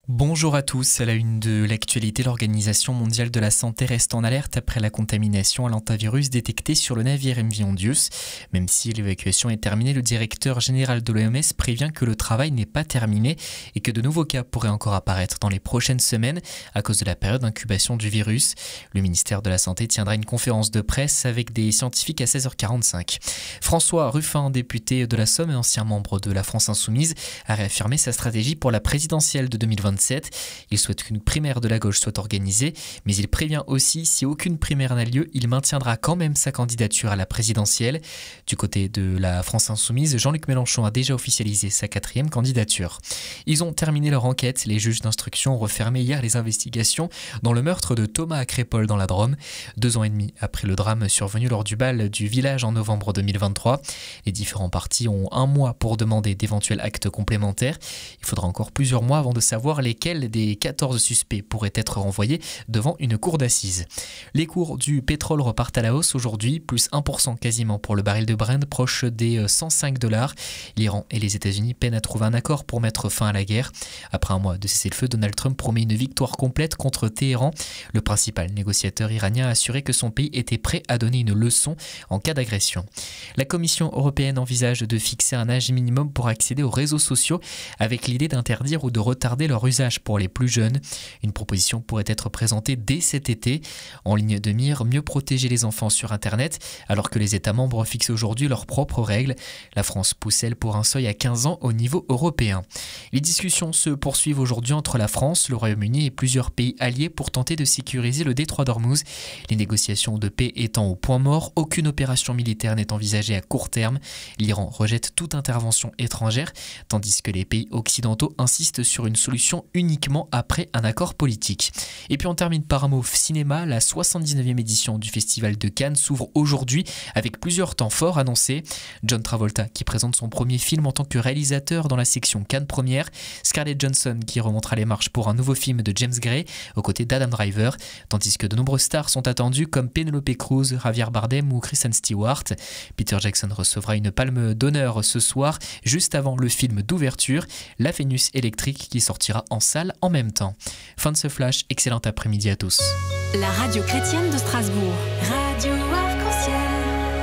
Bonjour à tous. À la une de l'actualité, l'Organisation mondiale de la santé reste en alerte après la contamination à l'hantavirus détectée sur le navire MV Ondius. Même si l'évacuation est terminée, le directeur général de l'OMS prévient que le travail n'est pas terminé et que de nouveaux cas pourraient encore apparaître dans les prochaines semaines à cause de la période d'incubation du virus. Le ministère de la Santé tiendra une conférence de presse avec des scientifiques à 16h45. François Ruffin, député de la Somme et ancien membre de la France Insoumise, a réaffirmé sa stratégie pour la présidentielle de 2027. Il souhaite qu'une primaire de la gauche soit organisée, mais il prévient aussi si aucune primaire n'a lieu, il maintiendra quand même sa candidature à la présidentielle. Du côté de la France Insoumise, Jean-Luc Mélenchon a déjà officialisé sa 4e candidature. Ils ont terminé leur enquête. Les juges d'instruction ont refermé hier les investigations dans le meurtre de Thomas Crépol dans la Drôme, 2 ans et demi après le drame survenu lors du bal du village en novembre 2023. Les différents partis ont 1 mois pour demander d'éventuels actes complémentaires. Il faudra encore plusieurs mois avant de savoir lesquels des 14 suspects pourraient être renvoyés devant une cour d'assises. Les cours du pétrole repartent à la hausse aujourd'hui, plus 1% quasiment pour le baril de Brent, proche des $105. L'Iran et les États-Unis peinent à trouver un accord pour mettre fin à la guerre. Après 1 mois de cessez-le-feu, Donald Trump promet une victoire complète contre Téhéran. Le principal négociateur iranien a assuré que son pays était prêt à donner une leçon en cas d'agression. La Commission européenne envisage de fixer un âge minimum pour accéder aux réseaux sociaux avec l'idée d'interdire ou de retarder leur usage pour les plus jeunes. Une proposition pourrait être présentée dès cet été. En ligne de mire, mieux protéger les enfants sur Internet, alors que les États membres fixent aujourd'hui leurs propres règles. La France pousse, elle, pour un seuil à 15 ans au niveau européen. Les discussions se poursuivent aujourd'hui entre la France, le Royaume-Uni et plusieurs pays alliés pour tenter de sécuriser le détroit d'Ormuz. Les négociations de paix étant au point mort, aucune opération militaire n'est envisagée à court terme. L'Iran rejette toute intervention étrangère, tandis que les pays occidentaux insistent sur une solution uniquement après un accord politique. Et puis on termine par un mot cinéma. La 79e édition du Festival de Cannes s'ouvre aujourd'hui avec plusieurs temps forts annoncés. John Travolta qui présente son premier film en tant que réalisateur dans la section Cannes Première, Scarlett Johansson qui remontera les marches pour un nouveau film de James Gray aux côtés d'Adam Driver, tandis que de nombreuses stars sont attendues comme Penelope Cruz, Javier Bardem ou Kristen Stewart. Peter Jackson recevra une palme d'honneur ce soir, juste avant le film d'ouverture, La Vénus électrique, qui sortira en salle en même temps. Fin de ce flash, excellent après-midi à tous. La radio chrétienne de Strasbourg, Radio Arc-en-Ciel.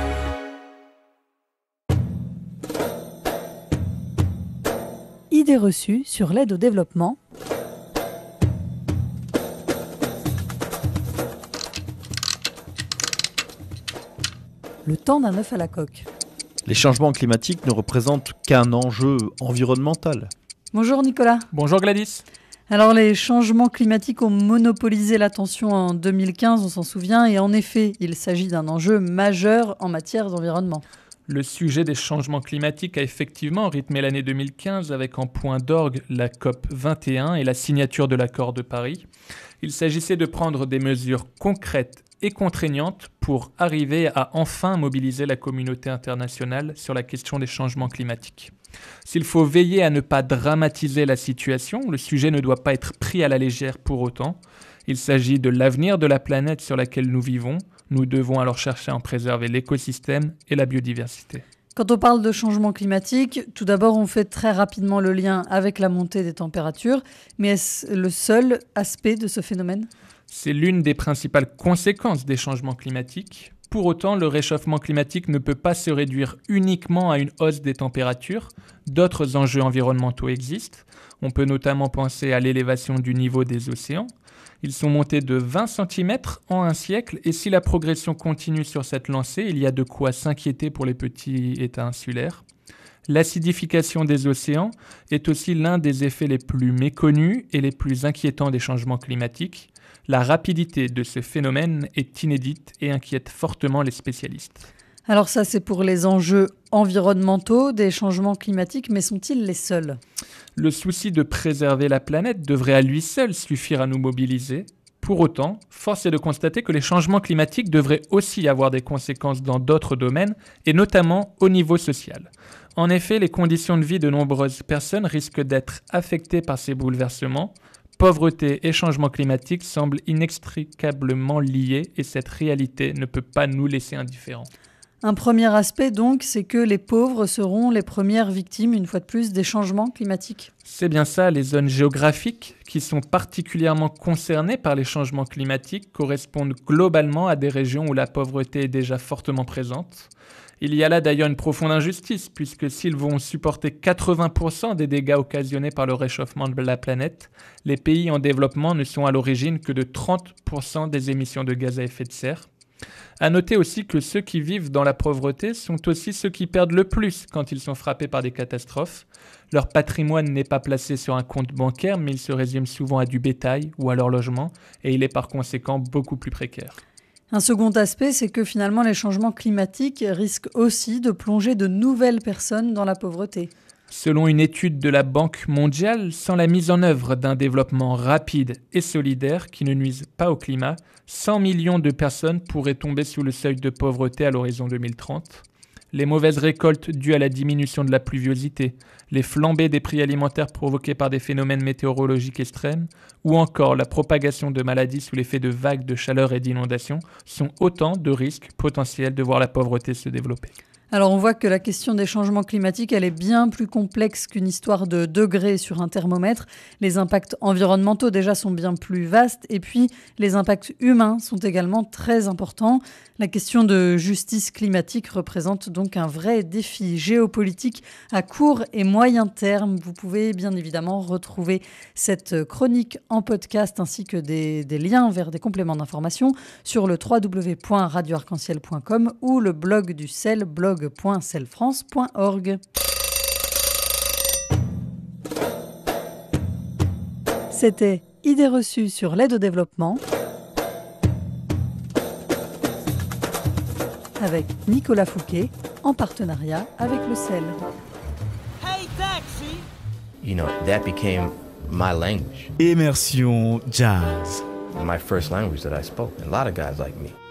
Idées reçues sur l'aide au développement. Le temps d'un œuf à la coque. Les changements climatiques ne représentent qu'un enjeu environnemental. Bonjour Nicolas. Bonjour Gladys. Alors les changements climatiques ont monopolisé l'attention en 2015, on s'en souvient, et en effet, il s'agit d'un enjeu majeur en matière d'environnement. Le sujet des changements climatiques a effectivement rythmé l'année 2015 avec en point d'orgue la COP 21 et la signature de l'accord de Paris. Il s'agissait de prendre des mesures concrètes et contraignantes pour arriver à enfin mobiliser la communauté internationale sur la question des changements climatiques. S'il faut veiller à ne pas dramatiser la situation, le sujet ne doit pas être pris à la légère pour autant. Il s'agit de l'avenir de la planète sur laquelle nous vivons. Nous devons alors chercher à en préserver l'écosystème et la biodiversité. Quand on parle de changement climatique, tout d'abord on fait très rapidement le lien avec la montée des températures, mais est-ce le seul aspect de ce phénomène ? C'est l'une des principales conséquences des changements climatiques. Pour autant, le réchauffement climatique ne peut pas se réduire uniquement à une hausse des températures. D'autres enjeux environnementaux existent. On peut notamment penser à l'élévation du niveau des océans. Ils sont montés de 20 cm en un siècle et si la progression continue sur cette lancée, il y a de quoi s'inquiéter pour les petits États insulaires. L'acidification des océans est aussi l'un des effets les plus méconnus et les plus inquiétants des changements climatiques. La rapidité de ce phénomène est inédite et inquiète fortement les spécialistes. Alors ça, c'est pour les enjeux environnementaux des changements climatiques, mais sont-ils les seuls ? Le souci de préserver la planète devrait à lui seul suffire à nous mobiliser. Pour autant, force est de constater que les changements climatiques devraient aussi avoir des conséquences dans d'autres domaines, et notamment au niveau social. En effet, les conditions de vie de nombreuses personnes risquent d'être affectées par ces bouleversements. Pauvreté et changement climatique semblent inextricablement liés et cette réalité ne peut pas nous laisser indifférents. Un premier aspect donc, c'est que les pauvres seront les premières victimes, une fois de plus, des changements climatiques. C'est bien ça, les zones géographiques qui sont particulièrement concernées par les changements climatiques correspondent globalement à des régions où la pauvreté est déjà fortement présente. Il y a là d'ailleurs une profonde injustice, puisque s'ils vont supporter 80% des dégâts occasionnés par le réchauffement de la planète, les pays en développement ne sont à l'origine que de 30% des émissions de gaz à effet de serre. À noter aussi que ceux qui vivent dans la pauvreté sont aussi ceux qui perdent le plus quand ils sont frappés par des catastrophes. Leur patrimoine n'est pas placé sur un compte bancaire, mais il se résume souvent à du bétail ou à leur logement, et il est par conséquent beaucoup plus précaire. Un second aspect, c'est que finalement les changements climatiques risquent aussi de plonger de nouvelles personnes dans la pauvreté. Selon une étude de la Banque mondiale, sans la mise en œuvre d'un développement rapide et solidaire qui ne nuise pas au climat, 100 millions de personnes pourraient tomber sous le seuil de pauvreté à l'horizon 2030. Les mauvaises récoltes dues à la diminution de la pluviosité, les flambées des prix alimentaires provoquées par des phénomènes météorologiques extrêmes, ou encore la propagation de maladies sous l'effet de vagues de chaleur et d'inondations sont autant de risques potentiels de voir la pauvreté se développer. Alors on voit que la question des changements climatiques, elle est bien plus complexe qu'une histoire de degrés sur un thermomètre. Les impacts environnementaux déjà sont bien plus vastes et puis les impacts humains sont également très importants. La question de justice climatique représente donc un vrai défi géopolitique à court et moyen terme. Vous pouvez bien évidemment retrouver cette chronique en podcast ainsi que des liens vers des compléments d'information sur le www.radioarc-en-ciel.com ou le blog du CEL, blog.celfrance.org. C'était Idées reçues sur l'aide au développement avec Nicolas Fouquet en partenariat avec le CEL. Hey, taxi! You know, that became my language. Immersion jazz. My first language that I spoke. A lot of guys like me.